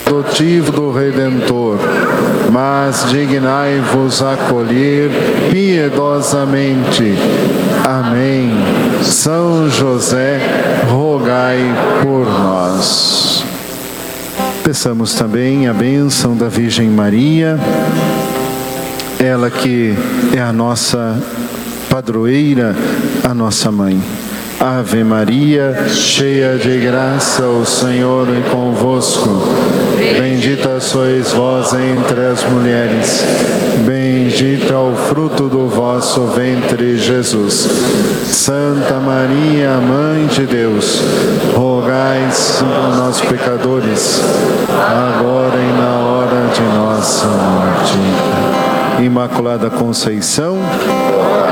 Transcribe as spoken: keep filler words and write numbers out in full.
adotivo do Redentor, mas dignai-vos acolher piedosamente. Amém. São José, rogai por nós. Peçamos também a bênção da Virgem Maria, ela que é a nossa padroeira, a nossa mãe. Ave Maria, cheia de graça, o Senhor é convosco. Bendita sois vós entre as mulheres, bendito é o fruto do vosso ventre, Jesus. Santa Maria, Mãe de Deus, rogai por nós pecadores, agora e na hora de nossa morte. Imaculada Conceição,